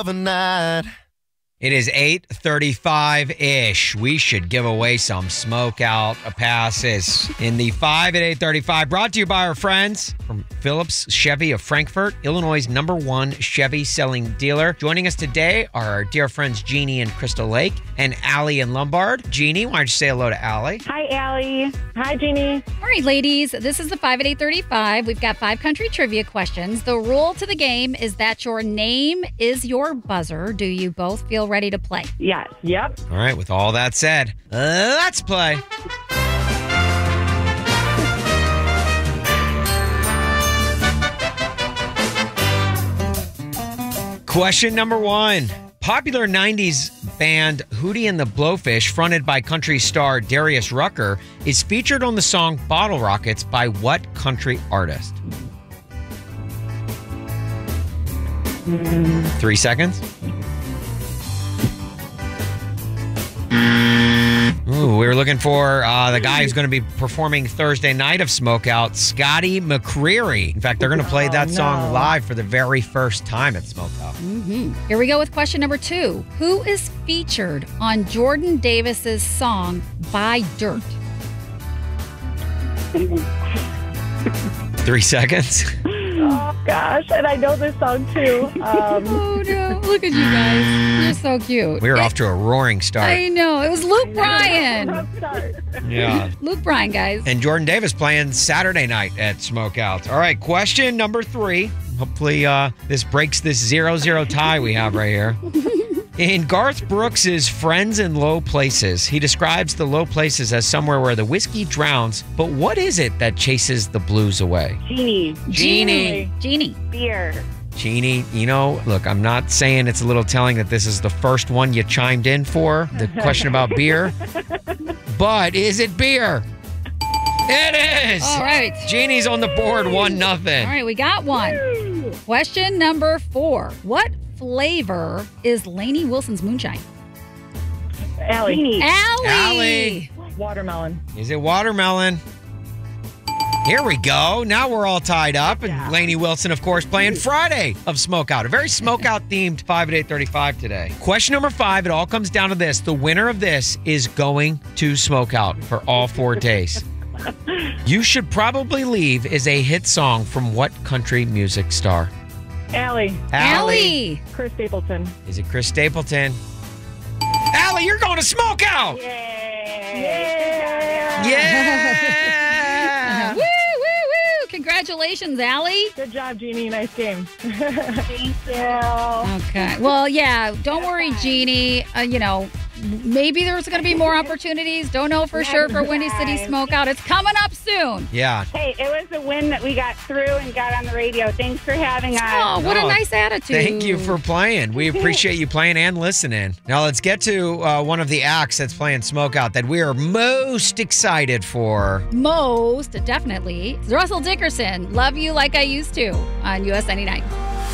of a night. It is 8:35-ish. We should give away some Smokeout passes in the 5 at 8:35. Brought to you by our friends from Phillips Chevy of Frankfort, Illinois' #1 Chevy selling dealer. Joining us today are our dear friends Jeannie and Crystal Lake and Allie and Lombard. Jeannie, why don't you say hello to Allie? Hi, Allie. Hi, Jeannie. All right, ladies, this is the 5 at 8:35. We've got 5 country trivia questions. The rule to the game is that your name is your buzzer. Do you both feel ready to play? Yes. Yep. All right, with all that said, let's play. Question number 1. Popular 90s band Hootie and the Blowfish, fronted by country star Darius Rucker, is featured on the song Bottle Rockets by what country artist? 3 seconds. Ooh, we were looking for the guy who's going to be performing Thursday night of Smokeout, Scotty McCreery. In fact, they're going to play that song live for the very first time at Smokeout. Here we go with question number 2. Who is featured on Jordan Davis's song Buy Dirt? 3 seconds. Oh, gosh. And I know this song, too. Oh, no. Look at you guys. You're so cute. We were off to a roaring start. I know. It was Luke Bryan. Rough start. Yeah. Luke Bryan, guys. And Jordan Davis playing Saturday night at Smokeout. All right, question number 3. Hopefully this breaks this 0-0 tie we have right here. In Garth Brooks' Friends in Low Places, he describes the low places as somewhere where the whiskey drowns. But what is it that chases the blues away? Jeannie. Jeannie. Beer. Jeannie, you know, look, I'm not saying it's a little telling that this is the first one you chimed in for, the question about beer. But is it beer? It is! All right. Jeannie's on the board, 1-0. All right, we got one. Question number 4. What flavor is Lainey Wilson's moonshine? Allie. Allie. Watermelon. Is it watermelon? Here we go. Now we're all tied up. And Lainey Wilson, of course, playing Friday of Smokeout. A very Smokeout-themed 5 at 8:35 today. Question number 5, it all comes down to this. The winner of this is going to Smokeout for all 4 days. You Should Probably Leave is a hit song from what country music star? Allie. Allie. Chris Stapleton. Is it Chris Stapleton? Allie, you're going to Smokeout! Yeah! Woo, woo, woo. Congratulations, Allie. Good job, Jeannie. Nice game. Thank you. Okay. Well, yeah, don't worry, Jeannie. Maybe there's going to be more opportunities. Don't know for sure for Windy City Smokeout. It's coming up soon. Yeah. Hey, it was a win that we got through and got on the radio. Thanks for having us. Oh, what a nice attitude. Thank you for playing. We appreciate you playing and listening. Now let's get to one of the acts that's playing Smokeout that we are most excited for. Most definitely. It's Russell Dickerson, Love You Like I Used to on US 99.